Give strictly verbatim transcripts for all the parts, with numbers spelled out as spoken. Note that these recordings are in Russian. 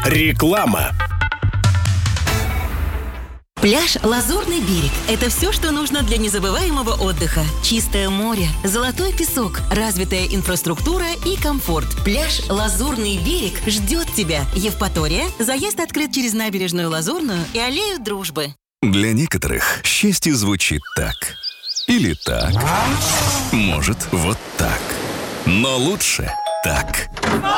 Реклама. Пляж «Лазурный берег» – это все, что нужно для незабываемого отдыха. Чистое море, золотой песок, развитая инфраструктура и комфорт. Пляж «Лазурный берег» ждет тебя. Евпатория. Заезд открыт через набережную Лазурную и аллею Дружбы. Для некоторых счастье звучит так. Или так. Может, вот так. Но лучше так.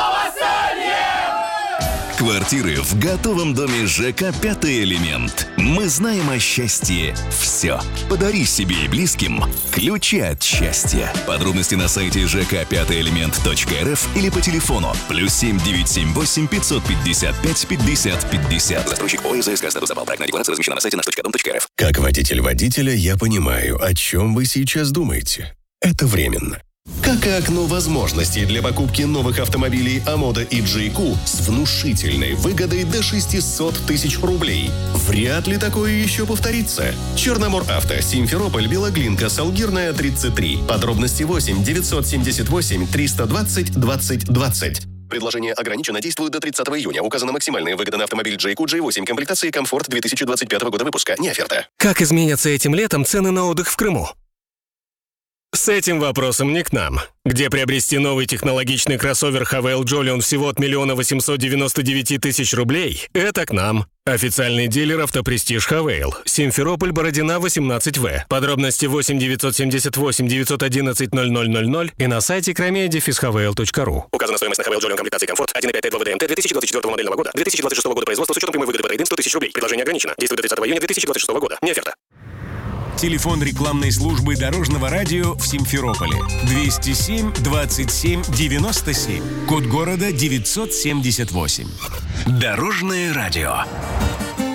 Квартиры в готовом доме ЖК «Пятый элемент». Мы знаем о счастье все. Подари себе и близким ключи от счастья. Подробности на сайте жк пятый элемент точка эр эф или по телефону плюс семь девятьсот семьдесят восемь пятьсот пятьдесят пять пятьдесят пятьдесят. Застройщик ОССК «Статус запал». Проектная декларация размещена на сайте наш точка дом точка эр эф. Как водитель водителя я понимаю, о чем вы сейчас думаете. Это временно. Как и окно возможностей для покупки новых автомобилей Амода и джей кью с внушительной выгодой до шестьсот тысяч рублей. Вряд ли такое еще повторится. Черномор-Авто, Симферополь, Белоглинка, Салгирная, тридцать три. Подробности восемь девятьсот семьдесят восемь триста двадцать двадцать двадцать. Предложение ограничено, действует до тридцатого июня. Указана максимальная выгода на автомобиль джей кью джей восемь комплектации «Комфорт» две тысячи двадцать пятого года выпуска. Не оферта. Как изменятся этим летом цены на отдых в Крыму? С этим вопросом не к нам. Где приобрести новый технологичный кроссовер Хавейл Джолион всего от миллиона восемьсот девяносто девять тысяч рублей? Это к нам. Официальный дилер «Автопрестиж Хавейл». Симферополь, Бородина, восемнадцать вэ. Подробности восемь девятьсот семьдесят восемь девятьсот одиннадцать ноль ноль ноль ноль и на сайте кромея дефис хавейл точка ру. Указана стоимость на Хавейл Джолион комплектации «Комфорт» один и пять два вэ дэ эм тэ две тысячи двадцать четвёртого модельного года, две тысячи двадцать шестого года производства с учетом прямой выгоды по трейд-ин сто тысяч рублей. Предложение ограничено. Действует до тридцатого июня две тысячи двадцать шестого года. Не оферта. Телефон рекламной службы Дорожного радио в Симферополе. двести семь двадцать семь девяносто семь. Код города девятьсот семьдесят восемь. Дорожное радио.